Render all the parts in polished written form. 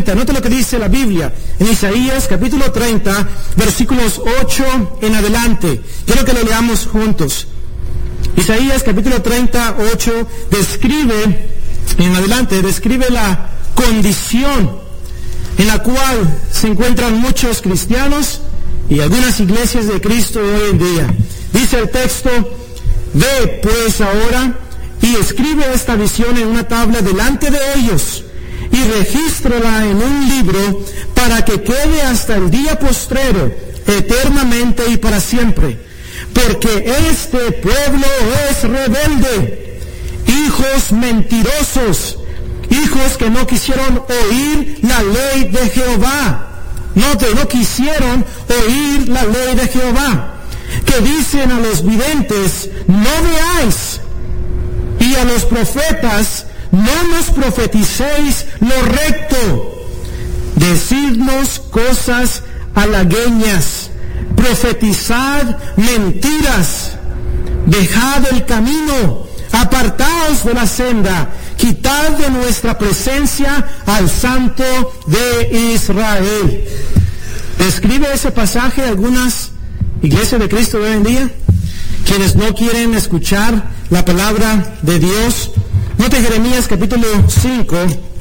30, note lo que dice la Biblia, en Isaías capítulo 30, versículos 8 en adelante. Quiero que lo leamos juntos. Isaías capítulo 30, 8, describe la condición en la cual se encuentran muchos cristianos y algunas iglesias de Cristo hoy en día. Dice el texto: ve pues ahora y escribe esta visión en una tabla delante de ellos y regístrala en un libro para que quede hasta el día postrero, eternamente y para siempre. Porque este pueblo es rebelde, hijos mentirosos, hijos que no quisieron oír la ley de Jehová. No quisieron oír la ley de Jehová. Que dicen a los videntes: no veáis, y a los profetas: no nos profeticéis lo recto. Decidnos cosas halagüeñas, profetizad mentiras. Dejad el camino, apartaos de la senda, quitad de nuestra presencia al Santo de Israel. Describe ese pasaje algunas iglesias de Cristo de hoy en día, quienes no quieren escuchar la palabra de Dios. Note Jeremías capítulo 5,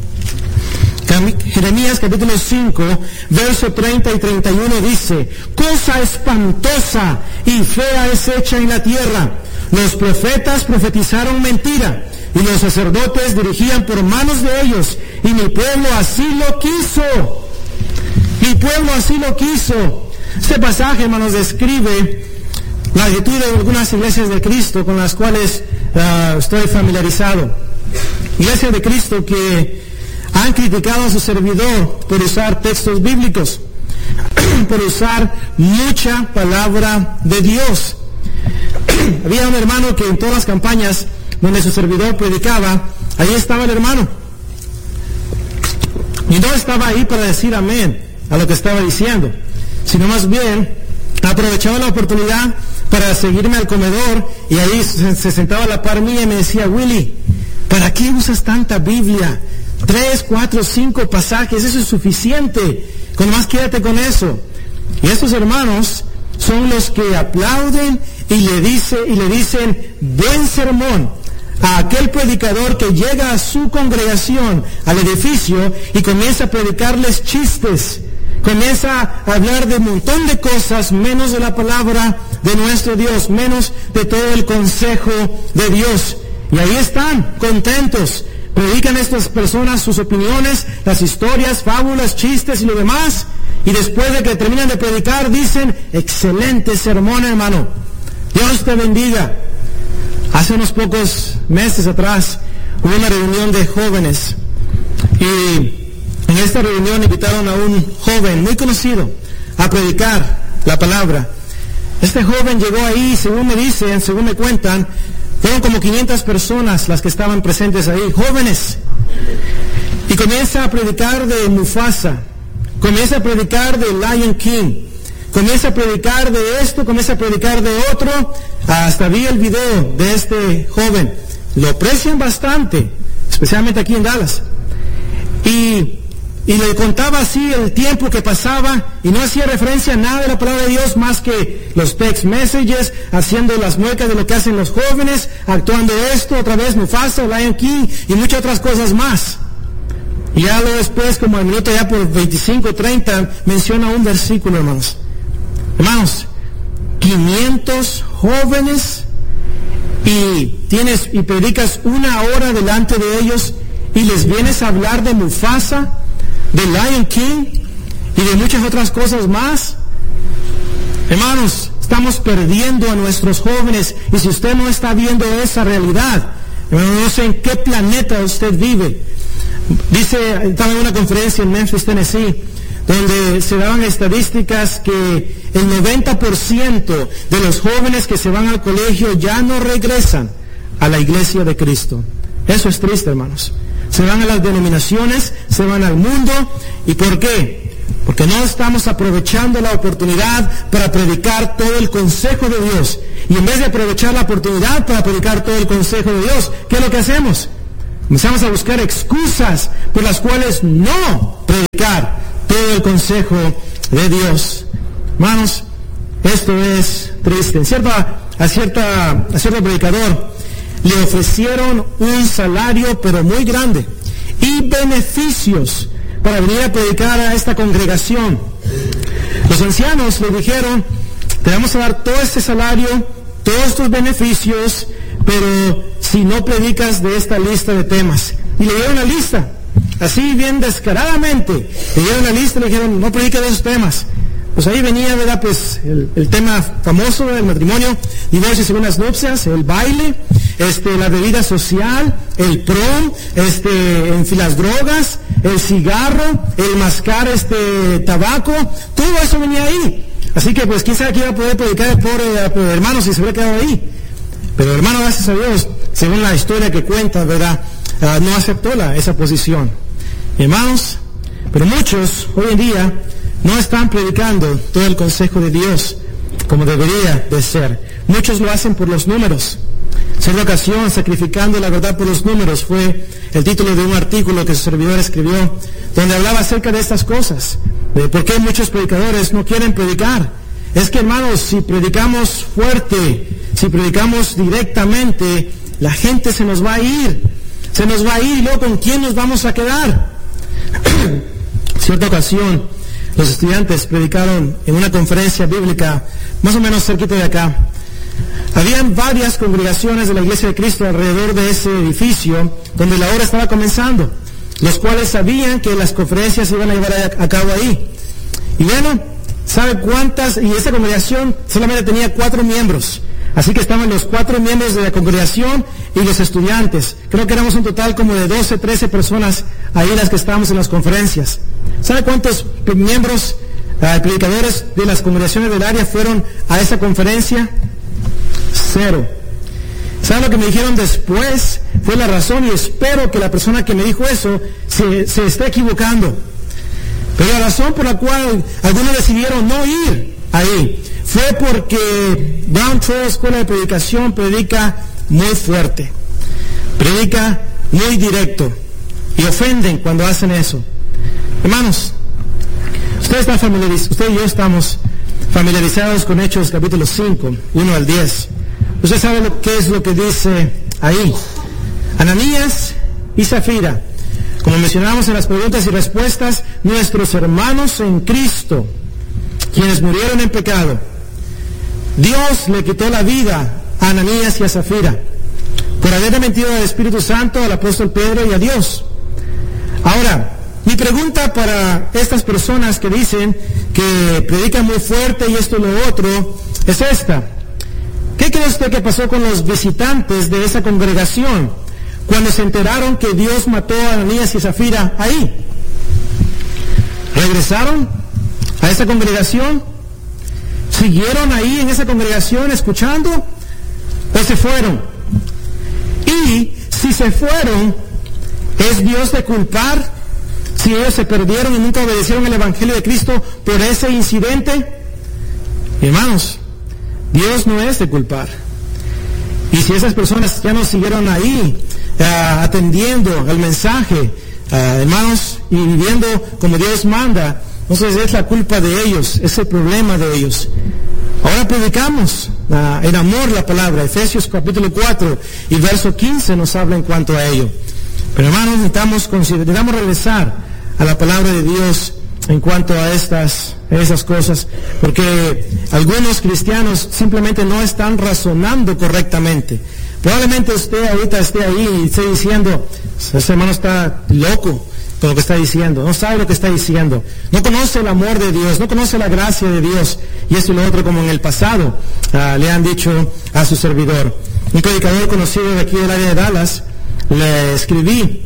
verso 30 y 31 dice: cosa espantosa y fea es hecha en la tierra. Los profetas profetizaron mentira, y los sacerdotes dirigían por manos de ellos, y mi pueblo así lo quiso. Mi pueblo así lo quiso. Este pasaje, hermanos, describe la actitud de algunas iglesias de Cristo con las cuales estoy familiarizado. Iglesias de Cristo que han criticado a su servidor por usar textos bíblicos, por usar mucha palabra de Dios. Había un hermano que en todas las campañas donde su servidor predicaba, ahí estaba el hermano. Y no estaba ahí para decir amén a lo que estaba diciendo, sino más bien aprovechaba la oportunidad para seguirme al comedor, y ahí se sentaba a la par mía y me decía: Willy, ¿para qué usas tanta Biblia? 3, 4, 5 pasajes, eso es suficiente, con más quédate con eso. Y estos hermanos son los que aplauden y le dicen buen sermón a aquel predicador que llega a su congregación, al edificio, y comienza a predicarles chistes, comienza a hablar de un montón de cosas, menos de la palabra de nuestro Dios, menos de todo el consejo de Dios. Y ahí están, contentos. Predican estas personas sus opiniones, las historias, fábulas, chistes y lo demás. Y después de que terminan de predicar, dicen: excelente sermón, hermano. Dios te bendiga. Hace unos pocos meses atrás hubo una reunión de jóvenes. Y en esta reunión invitaron a un joven muy conocido a predicar la palabra. Este joven llegó ahí, según me dicen, según me cuentan, fueron como 500 personas las que estaban presentes ahí, jóvenes. Y comienza a predicar de Mufasa, comienza a predicar de Lion King, comienza a predicar de esto, comienza a predicar de otro. Hasta vi el video de este joven. Lo aprecian bastante, especialmente aquí en Dallas. Y le contaba así el tiempo que pasaba, y no hacía referencia a nada de la palabra de Dios más que los text messages, haciendo las muecas de lo que hacen los jóvenes, actuando esto, otra vez Mufasa, Lion King y muchas otras cosas más. Y ya luego después, como el minuto ya por 25, 30, menciona un versículo, hermanos. Hermanos, 500 jóvenes, y predicas 1 hora delante de ellos, y les vienes a hablar de Mufasa, de Lion King y de muchas otras cosas más. Hermanos, estamos perdiendo a nuestros jóvenes, y si usted no está viendo esa realidad, no sé en qué planeta usted vive. Estaba en una conferencia en Memphis, Tennessee, donde se daban estadísticas que el 90% de los jóvenes que se van al colegio ya no regresan a la iglesia de Cristo. Eso es triste, hermanos. Se van a las denominaciones, se van al mundo. ¿Y por qué? Porque no estamos aprovechando la oportunidad para predicar todo el consejo de Dios. Y en vez de aprovechar la oportunidad para predicar todo el consejo de Dios, ¿qué es lo que hacemos? Comenzamos a buscar excusas por las cuales no predicar todo el consejo de Dios. Hermanos, esto es triste. A cierto predicador le ofrecieron un salario pero muy grande y beneficios para venir a predicar a esta congregación. Los ancianos le dijeron: te vamos a dar todo este salario, todos estos beneficios, pero si no predicas de esta lista de temas. Y le dieron una lista, así bien descaradamente, le dieron una lista y le dijeron: no predica de esos temas. Pues ahí venía, ¿verdad? Pues el tema famoso del matrimonio, divorcio y segundas nupcias, el baile, la bebida social, el prom, las drogas, el cigarro, el mascar tabaco, todo eso venía ahí. Así que pues quién sabe que iba a poder predicar el pobre hermano si se hubiera quedado ahí. Pero el hermano, gracias a Dios, según la historia que cuenta, ¿verdad? No aceptó esa posición. Hermanos, pero muchos hoy en día no están predicando todo el consejo de Dios como debería de ser. Muchos lo hacen por los números. En cierta ocasión, sacrificando la verdad por los números fue el título de un artículo que su servidor escribió, donde hablaba acerca de estas cosas, de por qué muchos predicadores no quieren predicar. Es que, hermanos, si predicamos fuerte, si predicamos directamente, la gente se nos va a ir y luego ¿con quién nos vamos a quedar? En cierta ocasión, los estudiantes predicaron en una conferencia bíblica más o menos cerquita de acá. Habían varias congregaciones de la Iglesia de Cristo alrededor de ese edificio donde la obra estaba comenzando, los cuales sabían que las conferencias se iban a llevar a cabo ahí. Y bueno, ¿sabe cuántas? Y esa congregación solamente tenía 4 miembros. Así que estaban los 4 miembros de la congregación y los estudiantes. Creo que éramos un total como de 12, 13 personas ahí las que estábamos en las conferencias. ¿Sabe cuántos miembros, predicadores de las congregaciones del área fueron a esa conferencia? 0. ¿Sabe lo que me dijeron después? Fue la razón, y espero que la persona que me dijo eso se esté equivocando. Pero la razón por la cual algunos decidieron no ir ahí fue porque Brown Trail Escuela de Predicación predica muy fuerte, predica muy directo, y ofenden cuando hacen eso. Hermanos, usted y yo estamos familiarizados con Hechos capítulo 5, 1 al 10. Usted sabe qué es lo que dice ahí. Ananías y Zafira, como mencionamos en las preguntas y respuestas, nuestros hermanos en Cristo, quienes murieron en pecado. Dios le quitó la vida a Ananías y a Zafira por haberle mentido al Espíritu Santo, al apóstol Pedro y a Dios. Ahora, mi pregunta para estas personas que dicen que predican muy fuerte y esto y lo otro es esta: ¿qué cree usted que pasó con los visitantes de esa congregación cuando se enteraron que Dios mató a Ananías y Zafira ahí? ¿Regresaron a esa congregación? ¿Siguieron ahí en esa congregación escuchando? ¿O se fueron? Y si se fueron, ¿es Dios de culpar si ellos se perdieron y nunca obedecieron el Evangelio de Cristo por ese incidente? Hermanos, Dios no es de culpar. Y si esas personas ya no siguieron ahí atendiendo al mensaje, hermanos, y viviendo como Dios manda, entonces es la culpa de ellos, es el problema de ellos. Ahora predicamos en amor la palabra. Efesios capítulo 4 y verso 15 nos habla en cuanto a ello. Pero hermanos, necesitamos regresar a la palabra de Dios en cuanto a esas cosas, porque algunos cristianos simplemente no están razonando correctamente. Probablemente usted ahorita esté ahí y esté diciendo: ese hermano está loco con lo que está diciendo, no sabe lo que está diciendo, no conoce el amor de Dios, no conoce la gracia de Dios, y esto y lo otro, como en el pasado le han dicho a su servidor. Un predicador conocido de aquí del área de Dallas, le escribí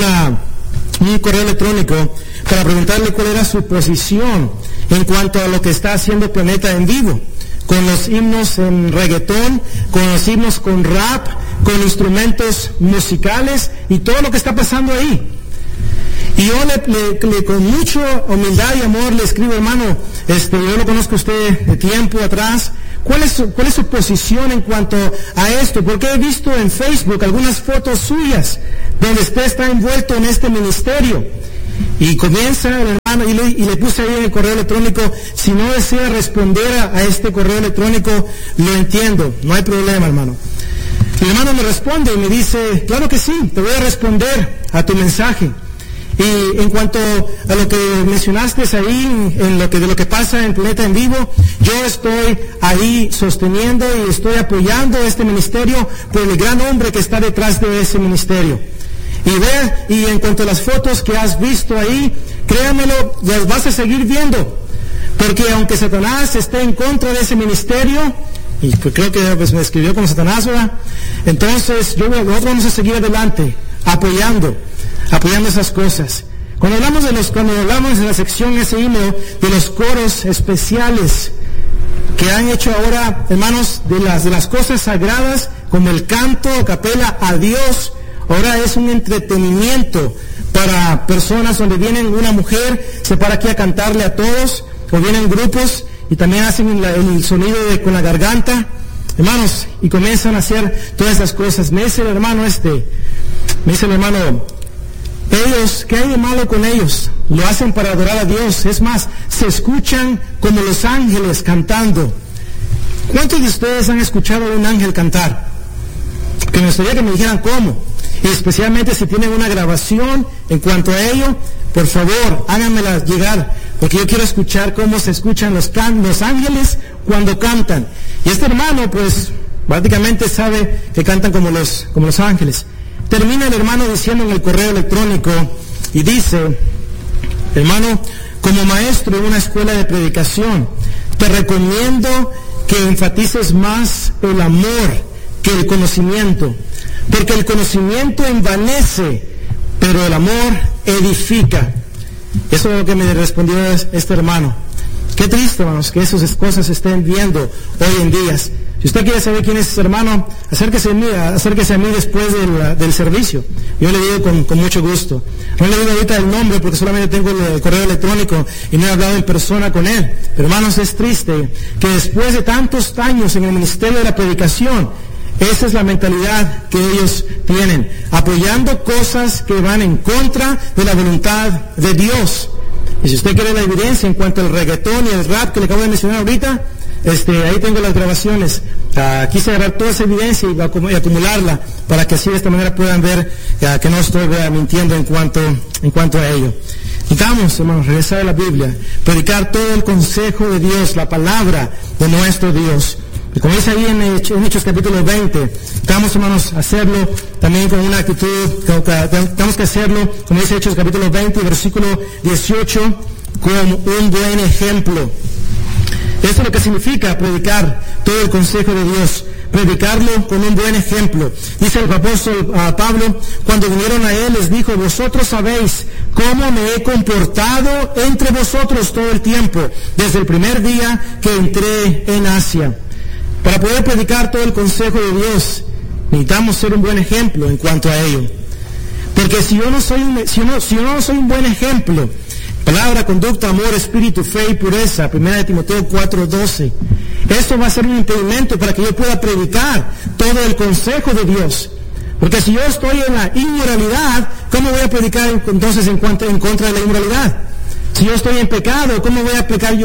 un correo electrónico para preguntarle cuál era su posición en cuanto a lo que está haciendo Planeta en Vivo, con los himnos en reggaetón, con los himnos con rap, con instrumentos musicales y todo lo que está pasando ahí. Y yo con mucha humildad y amor le escribo: hermano, yo lo conozco a usted de tiempo atrás, ¿Cuál es su posición en cuanto a esto? Porque he visto en Facebook algunas fotos suyas donde usted está envuelto en este ministerio. Y comienza el hermano, y le puse ahí en el correo electrónico, si no desea responder a este correo electrónico, lo entiendo, no hay problema, hermano. El hermano me responde y me dice, claro que sí, te voy a responder a tu mensaje. Y en cuanto a lo que mencionaste ahí, de lo que pasa en Planeta en Vivo, yo estoy ahí sosteniendo y estoy apoyando este ministerio por el gran hombre que está detrás de ese ministerio. Y en cuanto a las fotos que has visto ahí, créamelo, las vas a seguir viendo. Porque aunque Satanás esté en contra de ese ministerio, y pues creo que me escribió como Satanás, ¿verdad? Entonces, nosotros vamos a seguir adelante, apoyando esas cosas. Cuando hablamos en la sección ese email de los coros especiales que han hecho ahora, hermanos, de las cosas sagradas, como el canto a capela a Dios, ahora es un entretenimiento para personas donde vienen una mujer, se para aquí a cantarle a todos, o vienen grupos y también hacen el sonido con la garganta, hermanos, y comienzan a hacer todas esas cosas. Me dice el hermano, ellos, ¿qué hay de malo con ellos? Lo hacen para adorar a Dios. Es más, se escuchan como los ángeles cantando. ¿Cuántos de ustedes han escuchado a un ángel cantar? Que me gustaría que me dijeran cómo. Y especialmente si tienen una grabación en cuanto a ello, por favor, háganmela llegar, porque yo quiero escuchar cómo se escuchan los ángeles cuando cantan. Y este hermano, pues, prácticamente sabe que cantan como los ángeles. Termina el hermano diciendo en el correo electrónico, y dice, hermano, como maestro en una escuela de predicación, te recomiendo que enfatices más el amor que el conocimiento, porque el conocimiento envanece, pero el amor edifica. Eso es lo que me respondió este hermano. Qué triste, hermanos, que esas cosas se estén viendo hoy en día. Si usted quiere saber quién es ese hermano, acérquese a mí después del servicio. Yo le digo con mucho gusto. No le digo ahorita el nombre porque solamente tengo el correo electrónico y no he hablado en persona con él. Pero hermanos, es triste que después de tantos años en el ministerio de la predicación, esa es la mentalidad que ellos tienen, apoyando cosas que van en contra de la voluntad de Dios. Y si usted quiere la evidencia en cuanto al reggaetón y el rap que le acabo de mencionar ahorita, ahí tengo las grabaciones. Quise agarrar toda esa evidencia y acumularla para que así de esta manera puedan ver que no estoy mintiendo en cuanto a ello. Necesitamos, hermanos, regresar a la Biblia, predicar todo el consejo de Dios, la palabra de nuestro Dios. Y como dice ahí en Hechos capítulo 20, estamos, hermanos, a hacerlo también con una actitud, tenemos que hacerlo, como dice Hechos capítulo 20, versículo 18, con un buen ejemplo. Esto es lo que significa predicar todo el consejo de Dios, predicarlo con un buen ejemplo. Dice el apóstol Pablo, cuando vinieron a él les dijo, vosotros sabéis cómo me he comportado entre vosotros todo el tiempo, desde el primer día que entré en Asia. Para poder predicar todo el consejo de Dios, necesitamos ser un buen ejemplo en cuanto a ello. Porque si yo no soy un buen ejemplo, palabra, conducta, amor, espíritu, fe y pureza, 1 Timoteo 4:12, esto va a ser un impedimento para que yo pueda predicar todo el consejo de Dios. Porque si yo estoy en la inmoralidad, ¿cómo voy a predicar entonces en contra de la inmoralidad? Si yo estoy en pecado, ¿cómo voy a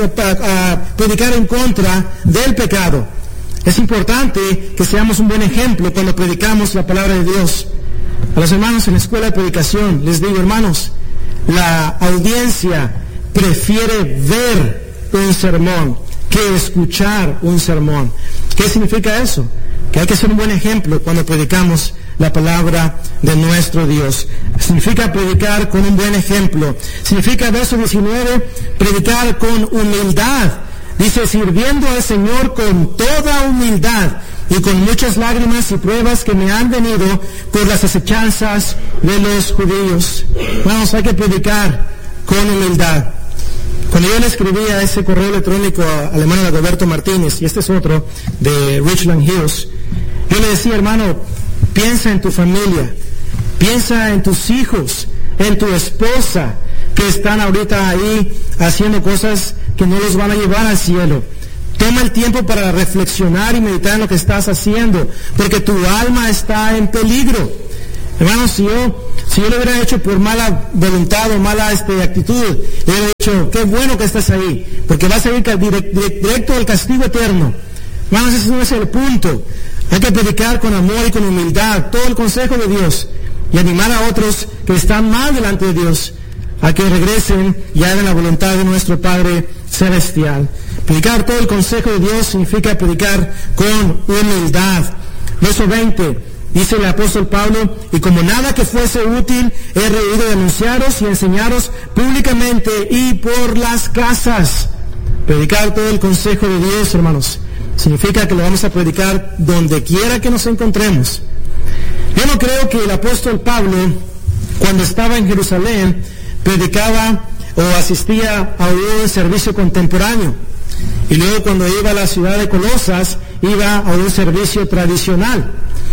predicar en contra del pecado? Es importante que seamos un buen ejemplo cuando predicamos la palabra de Dios. A los hermanos en la escuela de predicación les digo, hermanos, la audiencia prefiere ver un sermón que escuchar un sermón. ¿Qué significa eso? Que hay que ser un buen ejemplo cuando predicamos la palabra de nuestro Dios. Significa predicar con un buen ejemplo. Significa, verso 19, predicar con humildad. Dice, sirviendo al Señor con toda humildad y con muchas lágrimas y pruebas que me han venido por las acechanzas de los judíos. Vamos, hay que predicar con humildad. Cuando yo le escribía ese correo electrónico al hermano Dagoberto Martínez, y este es otro de Richland Hills, yo le decía, hermano, piensa en tu familia, piensa en tus hijos, en tu esposa, que están ahorita ahí haciendo cosas que no los van a llevar al cielo. Toma el tiempo para reflexionar y meditar en lo que estás haciendo, porque tu alma está en peligro. Hermanos, si yo lo hubiera hecho por mala voluntad o mala actitud, le hubiera dicho, qué bueno que estás ahí, porque vas a ir directo al castigo eterno. Hermanos, ese no es el punto. Hay que predicar con amor y con humildad todo el consejo de Dios y animar a otros que están mal delante de Dios a que regresen y hagan la voluntad de nuestro Padre Celestial. Predicar todo el consejo de Dios significa predicar con humildad. Verso 20, dice el apóstol Pablo, y como nada que fuese útil, he reído de anunciaros y enseñaros públicamente y por las casas. Predicar todo el consejo de Dios, hermanos, significa que lo vamos a predicar donde quiera que nos encontremos. Yo no creo que el apóstol Pablo, cuando estaba en Jerusalén, predicaba o asistía a un servicio contemporáneo. Y luego cuando iba a la ciudad de Colosas, iba a un servicio tradicional.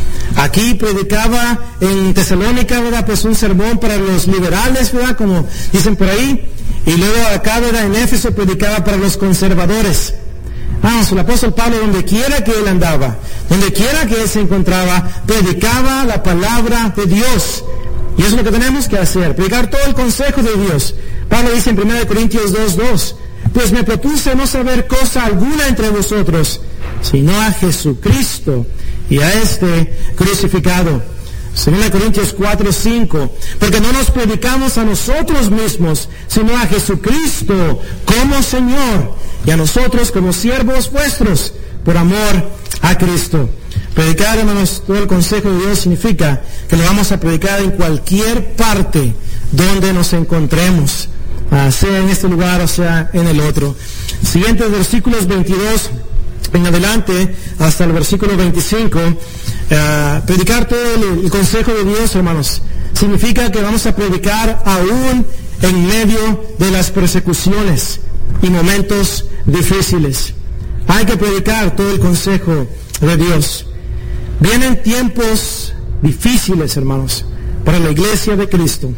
Aquí predicaba en Tesalónica, ¿verdad? Pues un sermón para los liberales, ¿verdad? Como dicen por ahí. Y luego acá, ¿verdad? En Éfeso predicaba para los conservadores. Vamos, el apóstol Pablo, donde quiera que él andaba, donde quiera que él se encontraba, predicaba la palabra de Dios. Y eso es lo que tenemos que hacer, predicar todo el consejo de Dios. Pablo dice en 1 Corintios 2:2, pues me propuse no saber cosa alguna entre vosotros, sino a Jesucristo y a este crucificado. 2 Corintios 4:5, porque no nos predicamos a nosotros mismos, sino a Jesucristo como Señor, y a nosotros como siervos vuestros, por amor a Cristo. Predicar, hermanos, todo el consejo de Dios significa que lo vamos a predicar en cualquier parte donde nos encontremos, sea en este lugar o sea en el otro. Siguientes versículos 22 en adelante hasta el versículo 25. Predicar todo el consejo de Dios, hermanos, significa que vamos a predicar aún en medio de las persecuciones y momentos difíciles. Hay que predicar todo el consejo de Dios. Vienen tiempos difíciles, hermanos, para la iglesia de Cristo.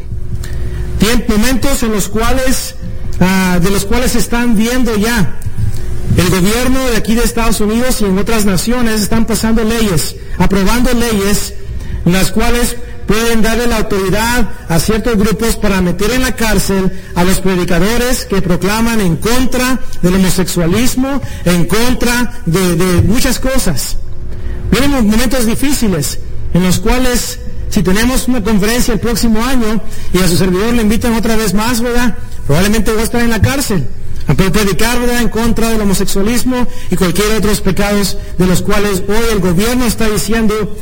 Momentos en los cuales, de los cuales se están viendo ya. El gobierno de aquí de Estados Unidos y en otras naciones están pasando leyes, aprobando leyes en las cuales pueden darle la autoridad a ciertos grupos para meter en la cárcel a los predicadores que proclaman en contra del homosexualismo, en contra de muchas cosas. Vienen momentos difíciles en los cuales, si tenemos una conferencia el próximo año y a su servidor le invitan otra vez más, ¿verdad? Probablemente va a estar en la cárcel a predicar, ¿verdad?, en contra del homosexualismo y cualquier otros pecados de los cuales hoy el gobierno está diciendo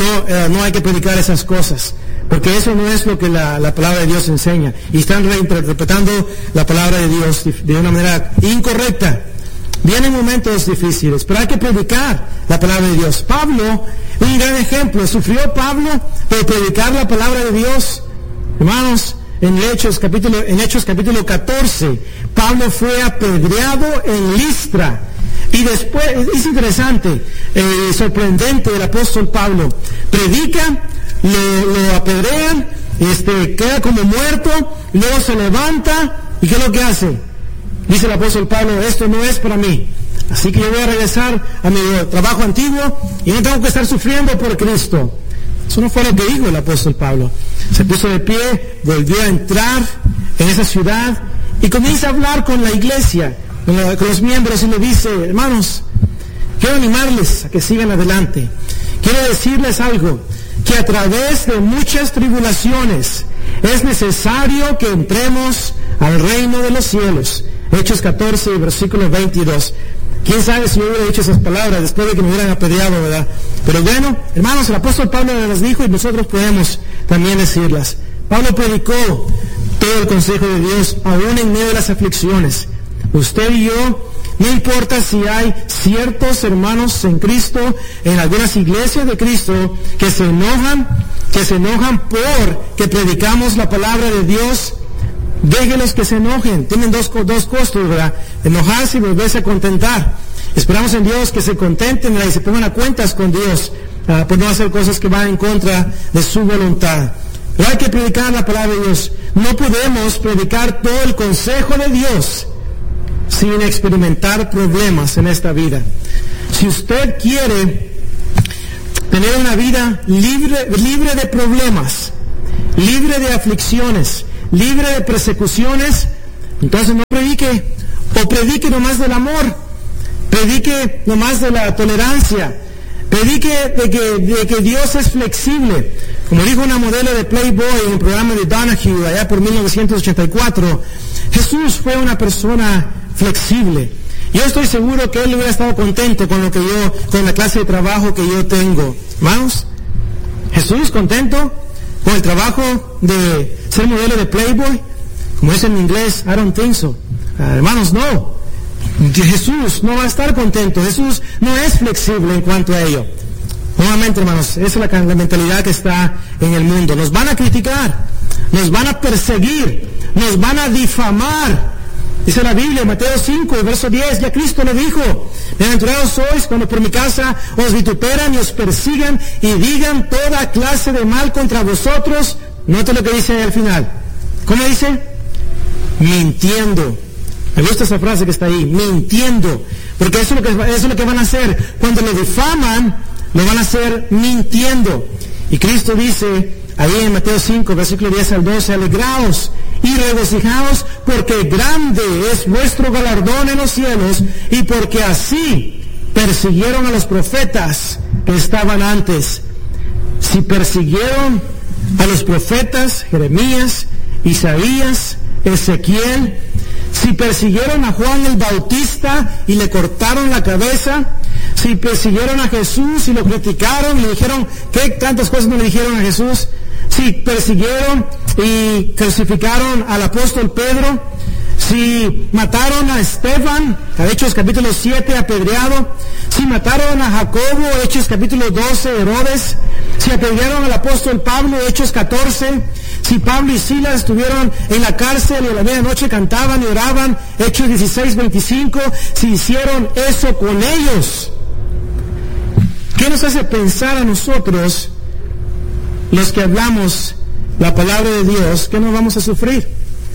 no hay que predicar esas cosas, porque eso no es lo que la palabra de Dios enseña, y están reinterpretando la palabra de Dios de una manera incorrecta. Vienen momentos difíciles, pero hay que predicar la palabra de Dios. Pablo, un gran ejemplo, sufrió Pablo por predicar la palabra de Dios. Hermanos, en Hechos capítulo 14, Pablo fue apedreado en Listra. Y después, es interesante, sorprendente el apóstol Pablo. Predica, lo apedrean, queda como muerto, luego se levanta, ¿y qué es lo que hace? Dice el apóstol Pablo, esto no es para mí. Así que yo voy a regresar a mi trabajo antiguo y no tengo que estar sufriendo por Cristo. Eso no fue lo que dijo el apóstol Pablo. Se puso de pie, volvió a entrar en esa ciudad y comienza a hablar con la iglesia, con los miembros, y le dice, hermanos, quiero animarles a que sigan adelante. Quiero decirles algo, que a través de muchas tribulaciones es necesario que entremos al reino de los cielos. Hechos 14, versículo 22. ¿Quién sabe si yo hubiera dicho esas palabras después de que me hubieran apedreado, verdad? Pero bueno, hermanos, el apóstol Pablo las dijo y nosotros podemos también decirlas. Pablo predicó todo el consejo de Dios, aún en medio de las aflicciones. Usted y yo, no importa si hay ciertos hermanos en Cristo, en algunas iglesias de Cristo, que se enojan por que predicamos la palabra de Dios. Déjenlos que se enojen. Tienen dos costos, ¿verdad? Enojarse y volverse a contentar. Esperamos en Dios que se contenten, ¿verdad?, y se pongan a cuentas con Dios por no hacer cosas que van en contra de su voluntad. Pero hay que predicar la palabra de Dios. No podemos predicar todo el consejo de Dios sin experimentar problemas en esta vida. Si usted quiere tener una vida libre de problemas, libre de aflicciones, libre de persecuciones, entonces no predique, o predique nomás del amor, predique nomás de la tolerancia, predique de que Dios es flexible. Como dijo una modelo de Playboy en el programa de Donahue allá por 1984, Jesús fue una persona flexible. Yo estoy seguro que él hubiera estado contento con la clase de trabajo que yo tengo. Hermanos, Jesús contento con el trabajo de ser modelo de Playboy, como dice en inglés, I don't think so. Hermanos, no. Jesús no va a estar contento. Jesús no es flexible en cuanto a ello. Nuevamente, hermanos, esa es la mentalidad que está en el mundo. Nos van a criticar, nos van a perseguir, nos van a difamar. Dice la Biblia, Mateo 5, verso 10, ya Cristo lo dijo: bienaventurados sois cuando por mi casa os vituperan y os persigan y digan toda clase de mal contra vosotros. Note lo que dice al final. ¿Cómo dice? Mintiendo. Me gusta esa frase que está ahí, mintiendo. Porque eso es lo que van a hacer. Cuando lo difaman, lo van a hacer mintiendo. Y Cristo dice, ahí en Mateo 5, versículo 10 al 12, alegraos y regocijaos, porque grande es vuestro galardón en los cielos, y porque así persiguieron a los profetas que estaban antes. Si persiguieron a los profetas, Jeremías, Isaías, Ezequiel, si persiguieron a Juan el Bautista y le cortaron la cabeza, si persiguieron a Jesús y lo criticaron y le dijeron, ¿qué tantas cosas no le dijeron a Jesús? Si persiguieron y crucificaron al apóstol Pedro, si mataron a Esteban, Hechos capítulo 7, apedreado, si mataron a Jacobo, Hechos capítulo 12, Herodes, si apedrearon al apóstol Pablo, Hechos 14, si Pablo y Silas estuvieron en la cárcel y a la medianoche cantaban y oraban, Hechos 16, 25, si hicieron eso con ellos, ¿qué nos hace pensar a nosotros, los que hablamos la palabra de Dios, que no vamos a sufrir?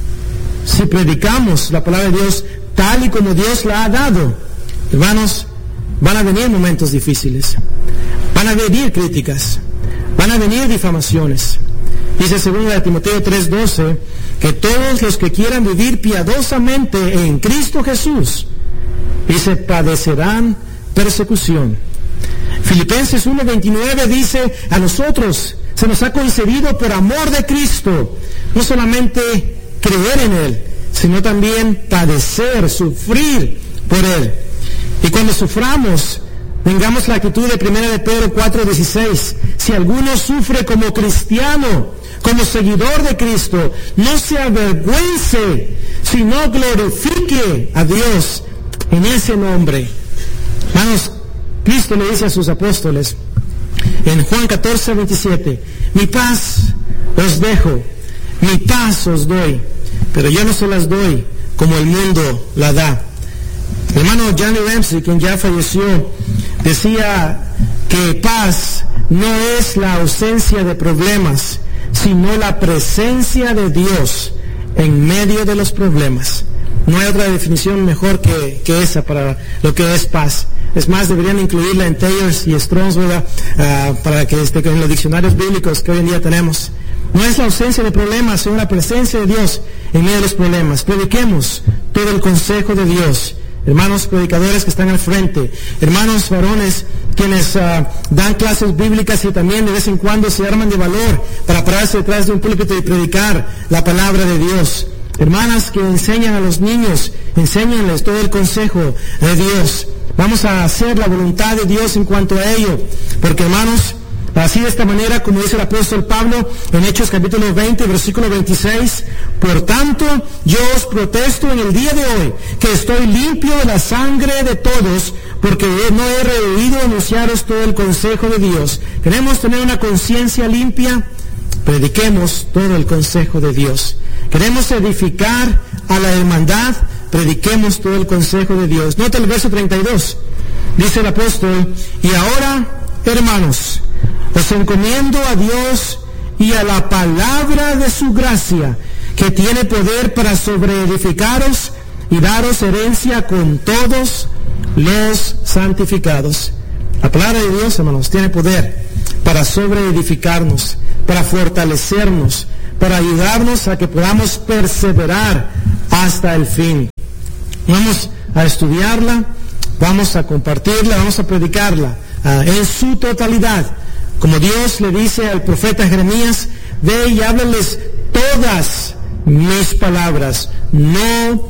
Si predicamos la palabra de Dios tal y como Dios la ha dado, hermanos, van a venir momentos difíciles, van a venir críticas, van a venir difamaciones. Dice 2 Timoteo 3:12, que todos los que quieran vivir piadosamente en Cristo Jesús, dice, padecerán persecución. Filipenses 1:29 dice, a nosotros se nos ha concedido por amor de Cristo, no solamente creer en Él, sino también padecer, sufrir por Él. Y cuando suframos, tengamos la actitud de 1 de Pedro 4:16, si alguno sufre como cristiano, como seguidor de Cristo, no se avergüence, sino glorifique a Dios en ese nombre. Hermanos, Cristo le dice a sus apóstoles en Juan 14:27, mi paz os dejo, mi paz os doy, pero yo no se las doy como el mundo la da. El hermano Johnny Ramsey, quien ya falleció, decía que paz no es la ausencia de problemas, sino la presencia de Dios en medio de los problemas. No hay otra definición mejor que esa para lo que es paz. Es más, deberían incluirla en Thayers y Strong's, para que esté en los diccionarios bíblicos que hoy en día tenemos. No es la ausencia de problemas, sino la presencia de Dios en medio de los problemas. Prediquemos todo el consejo de Dios. Hermanos predicadores que están al frente, hermanos varones quienes dan clases bíblicas y también de vez en cuando se arman de valor para pararse detrás de un púlpito y predicar la palabra de Dios. Hermanas que enseñan a los niños, enséñenles todo el consejo de Dios. Vamos a hacer la voluntad de Dios en cuanto a ello, porque hermanos, así de esta manera, como dice el apóstol Pablo en Hechos capítulo 20, versículo 26, por tanto, yo os protesto en el día de hoy, que estoy limpio de la sangre de todos, porque no he rehuido anunciaros todo el consejo de Dios. ¿Queremos tener una conciencia limpia? Prediquemos todo el consejo de Dios. ¿Queremos edificar a la hermandad? Prediquemos todo el consejo de Dios. Nota el verso 32. Dice el apóstol, y ahora, hermanos, os encomiendo a Dios y a la palabra de su gracia, que tiene poder para sobreedificaros y daros herencia con todos los santificados. La palabra de Dios, hermanos, tiene poder para sobreedificarnos, para fortalecernos, para ayudarnos a que podamos perseverar hasta el fin. Vamos a estudiarla, vamos a compartirla, vamos a predicarla en su totalidad. Como Dios le dice al profeta Jeremías, ve y háblales todas mis palabras, no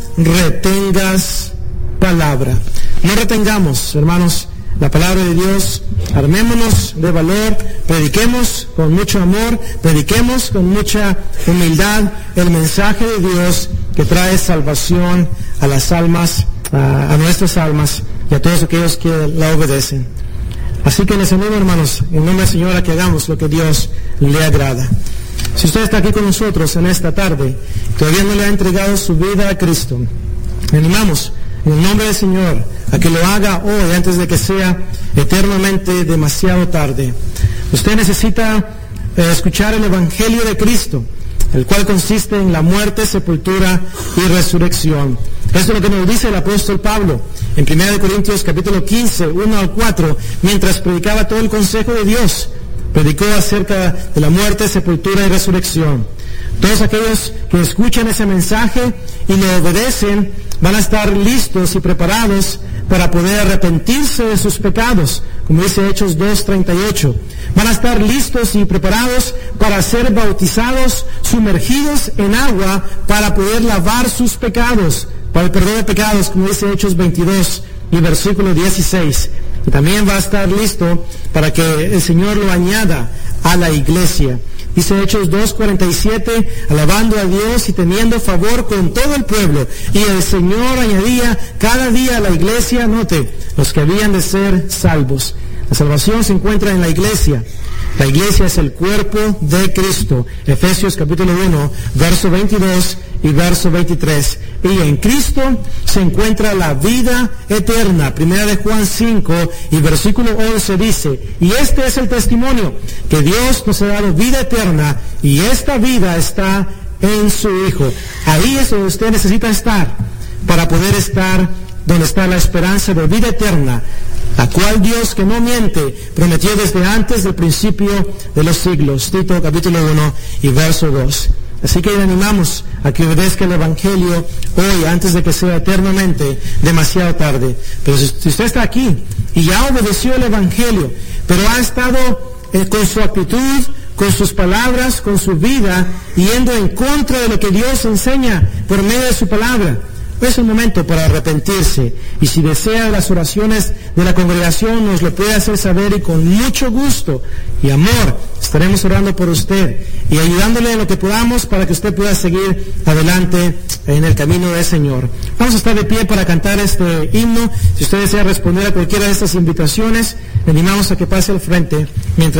retengas palabra. No retengamos, hermanos, la palabra de Dios, armémonos de valor, prediquemos con mucho amor, prediquemos con mucha humildad el mensaje de Dios que trae salvación a las almas, a nuestras almas y a todos aquellos que la obedecen. Así que les animo, hermanos, en nombre del Señor, a que hagamos lo que Dios le agrada. Si usted está aquí con nosotros en esta tarde, todavía no le ha entregado su vida a Cristo, le animamos en el nombre del Señor a que lo haga hoy antes de que sea eternamente demasiado tarde. Usted necesita escuchar el Evangelio de Cristo, el cual consiste en la muerte, sepultura y resurrección. Esto es lo que nos dice el apóstol Pablo en 1 Corintios capítulo 15, 1 al 4, mientras predicaba todo el consejo de Dios. Predicó acerca de la muerte, sepultura y resurrección. Todos aquellos que escuchan ese mensaje y lo obedecen van a estar listos y preparados para poder arrepentirse de sus pecados, como dice Hechos 2:38. Van a estar listos y preparados para ser bautizados, sumergidos en agua, para poder lavar sus pecados, para el perdón de pecados, como dice Hechos 22 y versículo 16. Y también va a estar listo para que el Señor lo añada a la iglesia. Dice Hechos 2:47, alabando a Dios y teniendo favor con todo el pueblo. Y el Señor añadía cada día a la iglesia, note, los que habían de ser salvos. La salvación se encuentra en la iglesia. La iglesia es el cuerpo de Cristo. Efesios capítulo 1, verso 22 y verso 23. Y en Cristo se encuentra la vida eterna. Primera de Juan 5 y versículo 11 dice, y este es el testimonio, que Dios nos ha dado vida eterna, y esta vida está en su Hijo. Ahí es donde usted necesita estar, para poder estar donde está la esperanza de vida eterna, la cual Dios, que no miente, prometió desde antes del principio de los siglos. Tito capítulo 1 y verso 2. Así que le animamos a que obedezca el Evangelio hoy, antes de que sea eternamente demasiado tarde. Pero si usted está aquí y ya obedeció el Evangelio, pero ha estado con su actitud, con sus palabras, con su vida, yendo en contra de lo que Dios enseña por medio de su palabra, es un momento para arrepentirse. Y si desea las oraciones de la congregación, nos lo puede hacer saber, y con mucho gusto y amor estaremos orando por usted y ayudándole en lo que podamos para que usted pueda seguir adelante en el camino del Señor. Vamos a estar de pie para cantar este himno. Si usted desea responder a cualquiera de estas invitaciones, le animamos a que pase al frente mientras